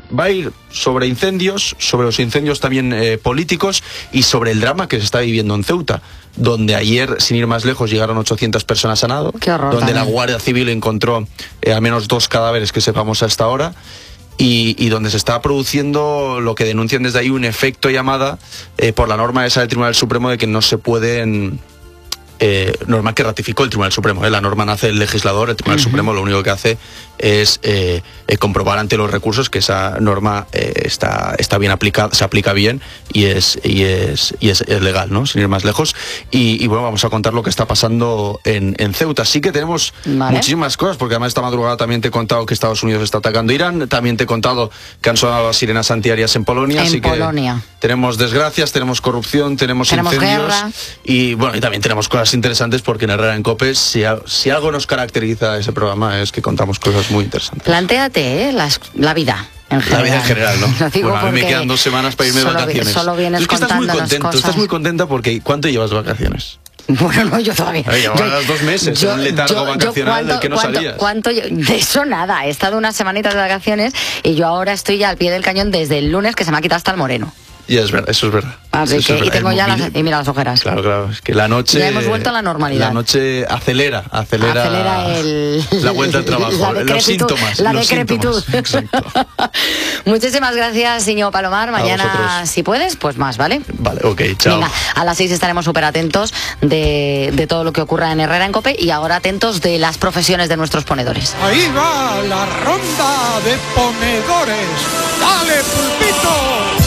va a ir sobre incendios, sobre los incendios también políticos y sobre el drama que se está viviendo en Ceuta, donde ayer, sin ir más lejos, llegaron 800 personas a nado, donde la Guardia Civil encontró al menos 2 cadáveres que sepamos hasta ahora, y donde se está produciendo lo que denuncian desde ahí un efecto llamada por la norma esa del Tribunal Supremo de que no se pueden... norma que ratificó el Tribunal Supremo, la norma nace del legislador, el Tribunal Supremo lo único que hace es comprobar ante los recursos que esa norma está bien aplicada, se aplica bien y es legal, ¿no? Sin ir más lejos. Y bueno, vamos a contar lo que está pasando en Ceuta. Sí que tenemos muchísimas cosas, porque además esta madrugada también te he contado que Estados Unidos está atacando Irán, también te he contado que han sonado las sirenas antiaéreas en Polonia, así que tenemos desgracias, tenemos corrupción, tenemos incendios guerra. Y bueno, y también tenemos cosas interesantes, porque en Herrera en Cope, si algo nos caracteriza ese programa es que contamos cosas muy interesantes. Plantéate la vida. La vida en general, ¿no? Bueno, a mí me quedan 2 semanas para irme de vacaciones. Solo vienes es que estás muy contento, cosas. Estás muy contenta porque ¿cuánto llevas de vacaciones? Bueno, no, yo todavía. Llevabas 2 meses en un letargo vacacional del que no salías. De eso nada, he estado unas semanitas de vacaciones y yo ahora estoy ya al pie del cañón desde el lunes, que se me ha quitado hasta el moreno. Y es verdad, eso es verdad. Así que, y tengo ya y mira las ojeras. Claro, es que la noche... Ya hemos vuelto a la normalidad. La noche acelera la vuelta al trabajo, los síntomas. La decrepitud. Exacto. Muchísimas gracias, Íñigo Palomar. Mañana, si puedes, pues más, ¿vale? Vale, ok, chao. Venga, a las 6 estaremos súper atentos de todo lo que ocurra en Herrera en Cope, y ahora atentos de las profesiones de nuestros ponedores. Ahí va la ronda de ponedores. ¡Dale, pulpito!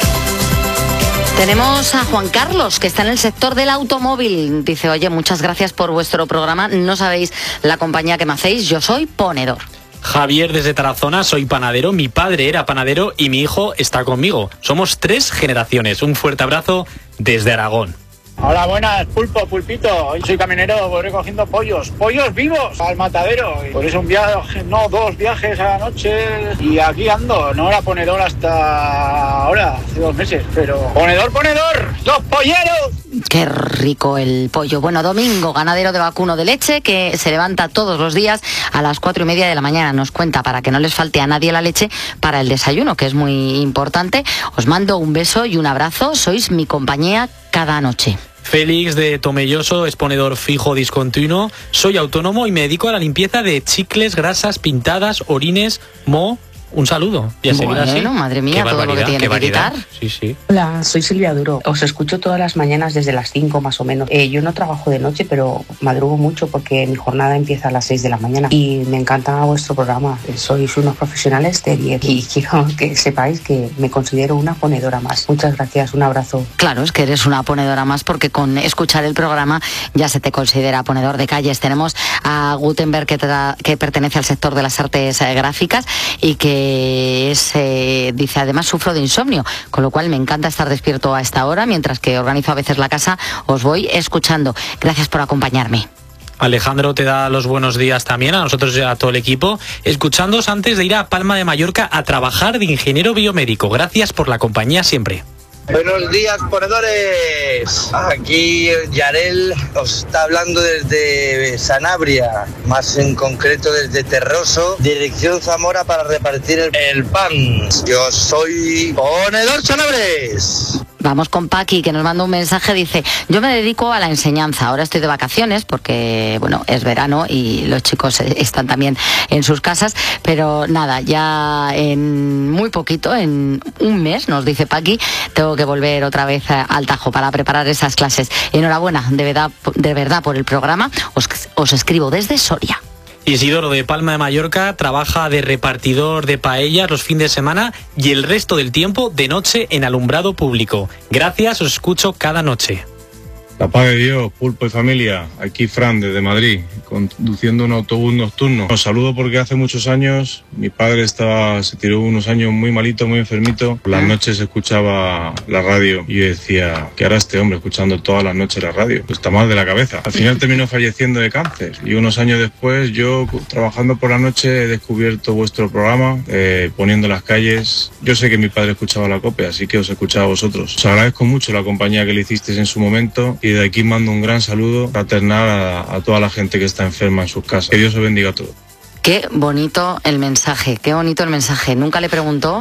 Tenemos a Juan Carlos, que está en el sector del automóvil. Dice, oye, muchas gracias por vuestro programa. No sabéis la compañía que me hacéis. Yo soy ponedor. Javier desde Tarazona, soy panadero. Mi padre era panadero y mi hijo está conmigo. Somos 3 generaciones. Un fuerte abrazo desde Aragón. Hola, buenas, pulpito. Hoy soy camionero, voy recogiendo pollos vivos al matadero. Por eso 2 viajes a la noche y aquí ando. No era ponedor hasta ahora, hace 2 meses, pero ponedor, ¡los polleros! Qué rico el pollo. Bueno, Domingo, ganadero de vacuno de leche, que se levanta todos los días a las 4:30 de la mañana. Nos cuenta, para que no les falte a nadie la leche para el desayuno, que es muy importante. Os mando un beso y un abrazo. Sois mi compañía cada noche. Félix de Tomelloso, es ponedor fijo discontinuo. Soy autónomo y me dedico a la limpieza de chicles, grasas, pintadas, orines, moho. Un saludo. Y a seguir así. Madre mía, todo lo que tiene que quitar. Sí. Hola, soy Silvia Duro. Os escucho todas las mañanas desde las 5 más o menos. Yo no trabajo de noche, pero madrugo mucho porque mi jornada empieza a las 6 de la mañana. Y me encanta vuestro programa. Sois unos profesionales de 10 y quiero que sepáis que me considero una ponedora más. Muchas gracias, un abrazo. Claro, es que eres una ponedora más, porque con escuchar el programa ya se te considera ponedor de calles. Tenemos a Gutenberg, que pertenece al sector de las artes gráficas y que dice, además sufro de insomnio, con lo cual me encanta estar despierto a esta hora, mientras que organizo a veces la casa, os voy escuchando. Gracias por acompañarme. Alejandro te da los buenos días también, a nosotros y a todo el equipo, escuchándoos antes de ir a Palma de Mallorca a trabajar de ingeniero biomédico. Gracias por la compañía siempre. Buenos días, ponedores. Aquí Yarel os está hablando desde Sanabria, más en concreto desde Terroso, dirección Zamora, para repartir el pan. Yo soy ponedor Sanabres. Vamos con Paqui, que nos manda un mensaje, dice, yo me dedico a la enseñanza, ahora estoy de vacaciones porque, bueno, es verano y los chicos están también en sus casas, pero nada, ya en muy poquito, en un mes, nos dice Paqui, tengo que volver otra vez al Tajo para preparar esas clases. Enhorabuena, de verdad por el programa, os escribo desde Soria. Isidoro de Palma de Mallorca trabaja de repartidor de paellas los fines de semana y el resto del tiempo de noche en alumbrado público. Gracias, os escucho cada noche. La paz de Dios, pulpo y familia. Aquí Fran, desde Madrid, conduciendo un autobús nocturno. Os saludo porque hace muchos años mi padre se tiró unos años muy malito, muy enfermito. Por las noches escuchaba la radio y yo decía, ¿qué hará este hombre escuchando todas las noches la radio? Pues está mal de la cabeza. Al final terminó falleciendo de cáncer y unos años después yo, trabajando por la noche, he descubierto vuestro programa, poniendo las calles. Yo sé que mi padre escuchaba la COPE, así que os escuchaba a vosotros. Os agradezco mucho la compañía que le hicisteis en su momento y de aquí mando un gran saludo fraternal a toda la gente que está enferma en sus casas. Que Dios os bendiga a todos. Qué bonito el mensaje, qué bonito el mensaje. Nunca le preguntó